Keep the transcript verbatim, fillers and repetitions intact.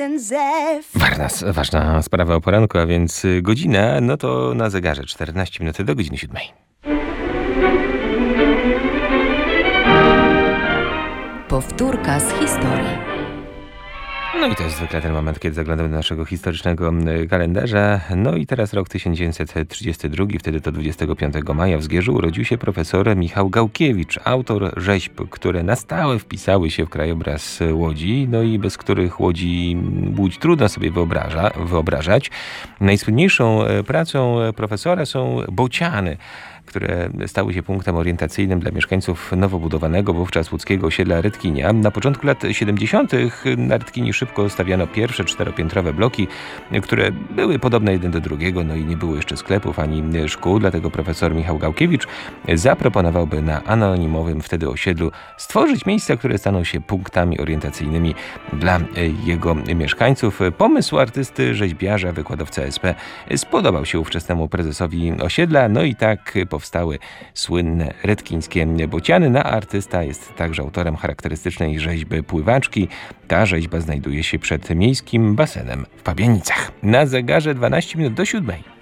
ten zew. Ważna, ważna sprawa o poranku, a więc godzina, no to na zegarze czternaście minut do godziny siódmej. Powtórka z historii. No i to jest zwykle ten moment, kiedy zaglądamy do naszego historycznego kalendarza. No i teraz rok tysiąc dziewięćset trzydziesty drugi, wtedy to dwudziestego piątego maja w Zgierzu urodził się profesor Michał Gałkiewicz, autor rzeźb, które na stałe wpisały się w krajobraz Łodzi, no i bez których Łodzi, Łódź trudno sobie wyobraża, wyobrażać. Najsłynniejszą pracą profesora są bociany, które stały się punktem orientacyjnym dla mieszkańców nowo budowanego wówczas łódzkiego osiedla Redkinia. Na początku lat siedemdziesiątych na Redkini szybko stawiano pierwsze czteropiętrowe bloki, które były podobne jeden do drugiego, no i nie było jeszcze sklepów ani szkół, dlatego profesor Michał Gałkiewicz zaproponowałby na anonimowym wtedy osiedlu stworzyć miejsca, które staną się punktami orientacyjnymi dla jego mieszkańców. Pomysł artysty, rzeźbiarza, wykładowcy A S P spodobał się ówczesnemu prezesowi osiedla, no i tak powstały słynne redkińskie bociany. No, artysta jest także autorem charakterystycznej rzeźby pływaczki. Ta rzeźba znajduje się przed miejskim basenem w Pabianicach. Na zegarze dwanaście minut do siódmej.